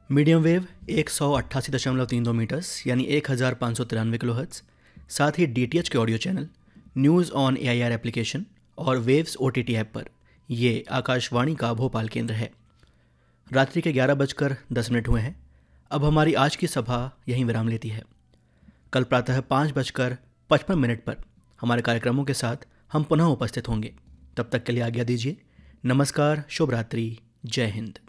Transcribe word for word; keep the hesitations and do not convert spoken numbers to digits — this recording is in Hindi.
मीडियम वेव एक सौ अट्ठासी दशमलव तीन दो मीटर्स यानी एक हज़ार पाँच सौ तिरानवे किलो हर्ट्ज़, साथ ही डी टी एच के audio channel, news on A I R application और waves O T T app पर ये आकाशवाणी का भोपाल केंद्र है। रात्रि के ग्यारह बजकर दस मिनट हुए हैं। अब हमारी आज की सभा यहीं विराम लेती है। कल प्रातः पाँच बजकर पचपन मिनट पर हमारे कार्यक्रमों के साथ हम पुनः उपस्थित होंगे। तब तक के लिए आज्ञा दीजिए। नमस्कार, शुभ रात्रि, जय हिंद।